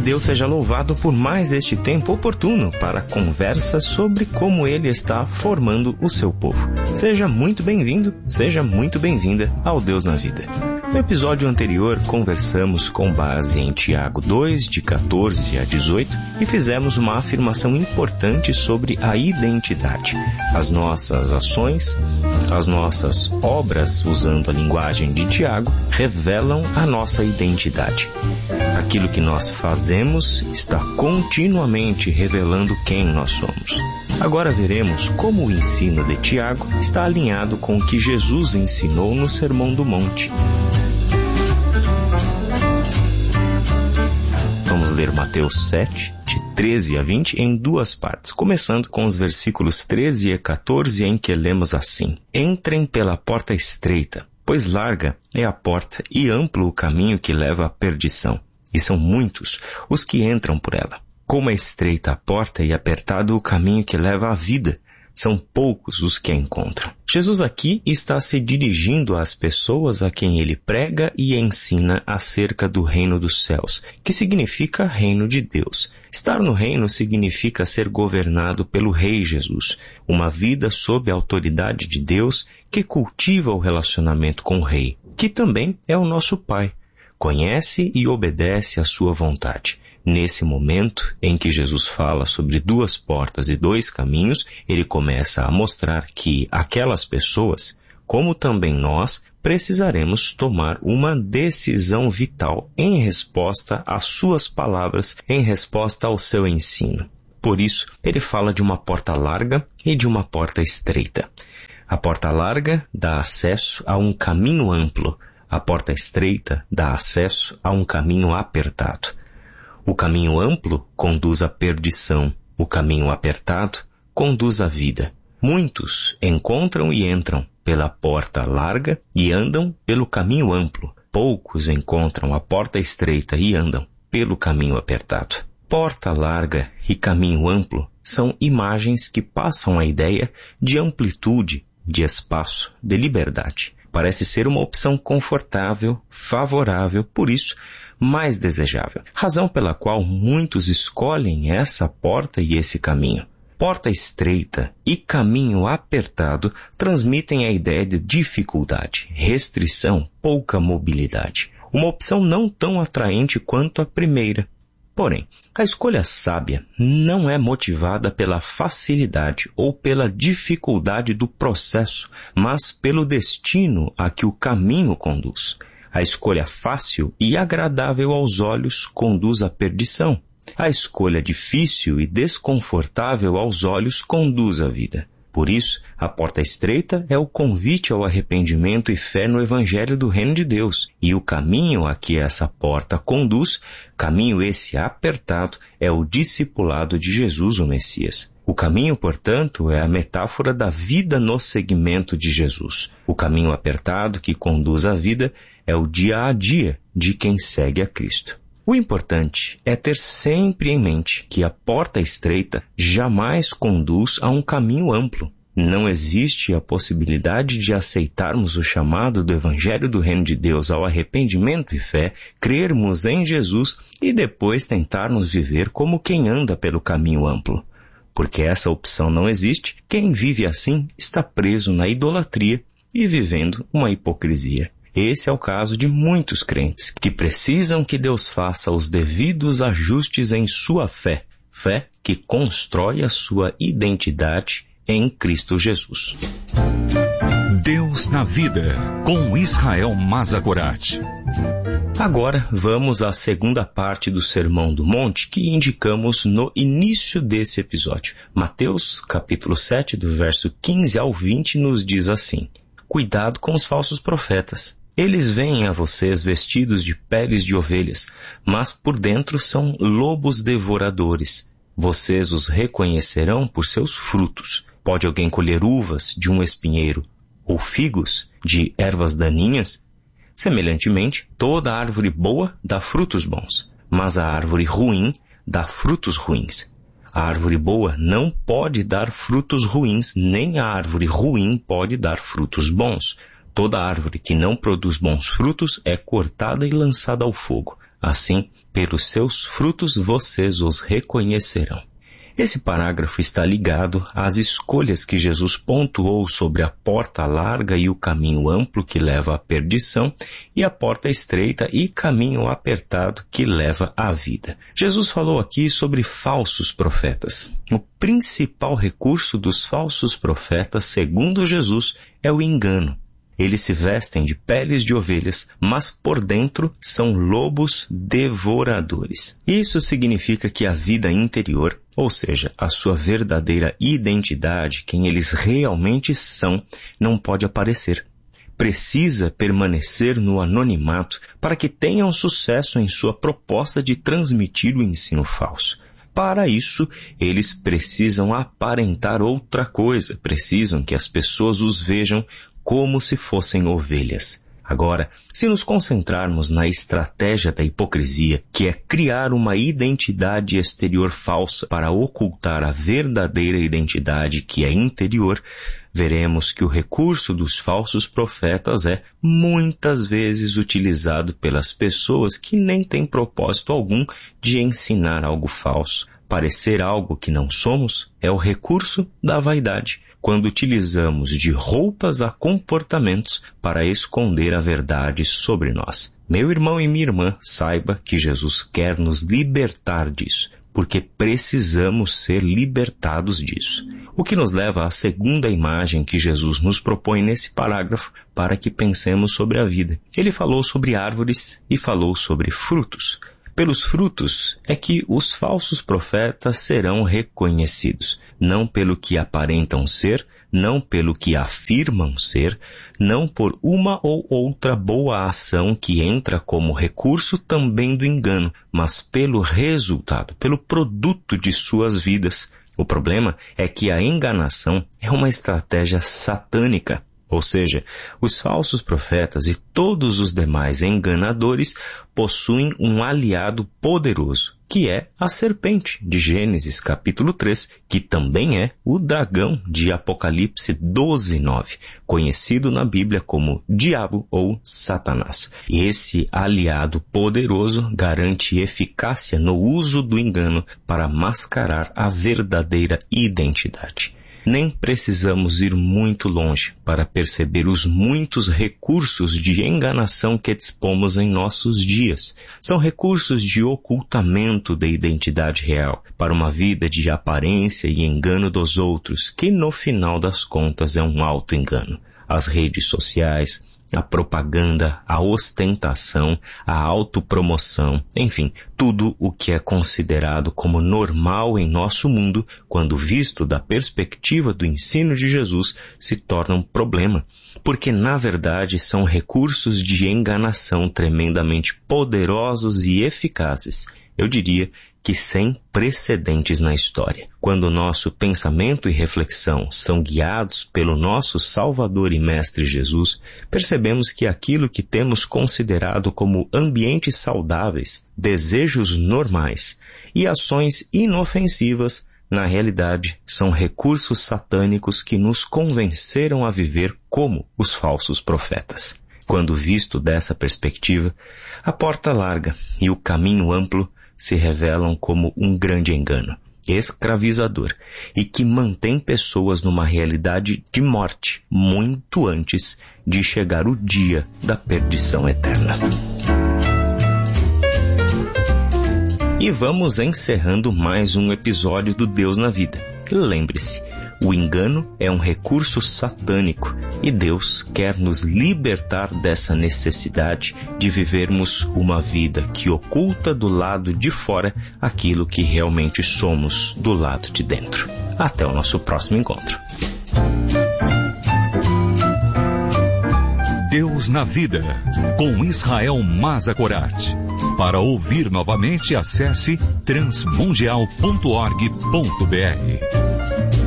Deus seja louvado por mais este tempo oportuno para conversa sobre como Ele está formando o seu povo. Seja muito bem-vindo, seja muito bem-vinda ao Deus na Vida. No episódio anterior, conversamos com base em Tiago 2, de 14 a 18, e fizemos uma afirmação importante sobre a identidade. As nossas ações, as nossas obras, usando a linguagem de Tiago, revelam a nossa identidade. Aquilo que nós fazemos está continuamente revelando quem nós somos. Agora veremos como o ensino de Tiago está alinhado com o que Jesus ensinou no Sermão do Monte. Vamos ler Mateus 7, de 13 a 20, em duas partes, começando com os versículos 13 e 14, em que lemos assim: Entrem pela porta estreita, pois larga é a porta e amplo o caminho que leva à perdição, e são muitos os que entram por ela. Como é estreita a porta e apertado o caminho que leva à vida, são poucos os que a encontram. Jesus aqui está se dirigindo às pessoas a quem ele prega e ensina acerca do reino dos céus, que significa reino de Deus. Estar no reino significa ser governado pelo Rei Jesus, uma vida sob a autoridade de Deus que cultiva o relacionamento com o Rei, que também é o nosso Pai. Conhece e obedece à sua vontade. Nesse momento em que Jesus fala sobre duas portas e dois caminhos, ele começa a mostrar que aquelas pessoas, como também nós, precisaremos tomar uma decisão vital em resposta às suas palavras, em resposta ao seu ensino. Por isso, ele fala de uma porta larga e de uma porta estreita. A porta larga dá acesso a um caminho amplo. A porta estreita dá acesso a um caminho apertado. O caminho amplo conduz à perdição. O caminho apertado conduz à vida. Muitos encontram e entram pela porta larga e andam pelo caminho amplo. Poucos encontram a porta estreita e andam pelo caminho apertado. Porta larga e caminho amplo são imagens que passam a ideia de amplitude, de espaço, de liberdade. Parece ser uma opção confortável, favorável, por isso, mais desejável. Razão pela qual muitos escolhem essa porta e esse caminho. Porta estreita e caminho apertado transmitem a ideia de dificuldade, restrição, pouca mobilidade. Uma opção não tão atraente quanto a primeira. Porém, a escolha sábia não é motivada pela facilidade ou pela dificuldade do processo, mas pelo destino a que o caminho conduz. A escolha fácil e agradável aos olhos conduz à perdição. A escolha difícil e desconfortável aos olhos conduz à vida. Por isso, a porta estreita é o convite ao arrependimento e fé no Evangelho do Reino de Deus. E o caminho a que essa porta conduz, caminho esse apertado, é o discipulado de Jesus, o Messias. O caminho, portanto, é a metáfora da vida no seguimento de Jesus. O caminho apertado que conduz à vida é o dia a dia de quem segue a Cristo. O importante é ter sempre em mente que a porta estreita jamais conduz a um caminho amplo. Não existe a possibilidade de aceitarmos o chamado do Evangelho do Reino de Deus ao arrependimento e fé, crermos em Jesus e depois tentarmos viver como quem anda pelo caminho amplo. Porque essa opção não existe, quem vive assim está preso na idolatria e vivendo uma hipocrisia. Esse é o caso de muitos crentes que precisam que Deus faça os devidos ajustes em sua fé, fé que constrói a sua identidade em Cristo Jesus. Deus na Vida, com Israel Mazagorat. Agora vamos à segunda parte do Sermão do Monte que indicamos no início desse episódio. Mateus, capítulo 7, do verso 15 ao 20, nos diz assim: Cuidado com os falsos profetas. Eles vêm a vocês vestidos de peles de ovelhas, mas por dentro são lobos devoradores. Vocês os reconhecerão por seus frutos. Pode alguém colher uvas de um espinheiro ou figos de ervas daninhas? Semelhantemente, toda árvore boa dá frutos bons, mas a árvore ruim dá frutos ruins. A árvore boa não pode dar frutos ruins, nem a árvore ruim pode dar frutos bons. Toda árvore que não produz bons frutos é cortada e lançada ao fogo. Assim, pelos seus frutos vocês os reconhecerão. Esse parágrafo está ligado às escolhas que Jesus pontuou sobre a porta larga e o caminho amplo que leva à perdição e a porta estreita e caminho apertado que leva à vida. Jesus falou aqui sobre falsos profetas. O principal recurso dos falsos profetas, segundo Jesus, é o engano. Eles se vestem de peles de ovelhas, mas por dentro são lobos devoradores. Isso significa que a vida interior, ou seja, a sua verdadeira identidade, quem eles realmente são, não pode aparecer. Precisa permanecer no anonimato para que tenham sucesso em sua proposta de transmitir o ensino falso. Para isso, eles precisam aparentar outra coisa, precisam que as pessoas os vejam como se fossem ovelhas. Agora, se nos concentrarmos na estratégia da hipocrisia, que é criar uma identidade exterior falsa para ocultar a verdadeira identidade que é interior, veremos que o recurso dos falsos profetas é muitas vezes utilizado pelas pessoas que nem têm propósito algum de ensinar algo falso. Parecer algo que não somos é o recurso da vaidade, quando utilizamos de roupas a comportamentos para esconder a verdade sobre nós. Meu irmão e minha irmã, saiba que Jesus quer nos libertar disso, porque precisamos ser libertados disso. O que nos leva à segunda imagem que Jesus nos propõe nesse parágrafo para que pensemos sobre a vida. Ele falou sobre árvores e falou sobre frutos. Pelos frutos é que os falsos profetas serão reconhecidos, não pelo que aparentam ser, não pelo que afirmam ser, não por uma ou outra boa ação que entra como recurso também do engano, mas pelo resultado, pelo produto de suas vidas. O problema é que a enganação é uma estratégia satânica. Ou seja, os falsos profetas e todos os demais enganadores possuem um aliado poderoso, que é a serpente de Gênesis capítulo 3, que também é o dragão de Apocalipse 12:9, conhecido na Bíblia como Diabo ou Satanás. E esse aliado poderoso garante eficácia no uso do engano para mascarar a verdadeira identidade. Nem precisamos ir muito longe para perceber os muitos recursos de enganação que dispomos em nossos dias. São recursos de ocultamento da identidade real, para uma vida de aparência e engano dos outros, que no final das contas é um auto-engano. As redes sociais, a propaganda, a ostentação, a autopromoção, enfim, tudo o que é considerado como normal em nosso mundo, quando visto da perspectiva do ensino de Jesus, se torna um problema, porque na verdade são recursos de enganação tremendamente poderosos e eficazes. Eu diria que sem precedentes na história. Quando nosso pensamento e reflexão são guiados pelo nosso Salvador e Mestre Jesus, percebemos que aquilo que temos considerado como ambientes saudáveis, desejos normais e ações inofensivas, na realidade, são recursos satânicos que nos convenceram a viver como os falsos profetas. Quando visto dessa perspectiva, a porta larga e o caminho amplo se revelam como um grande engano, escravizador, e que mantém pessoas numa realidade de morte muito antes de chegar o dia da perdição eterna. E vamos encerrando mais um episódio do Deus na Vida. Lembre-se, o engano é um recurso satânico e Deus quer nos libertar dessa necessidade de vivermos uma vida que oculta do lado de fora aquilo que realmente somos do lado de dentro. Até o nosso próximo encontro. Deus na Vida, com Israel Mazakorati. Para ouvir novamente, acesse transmundial.org.br.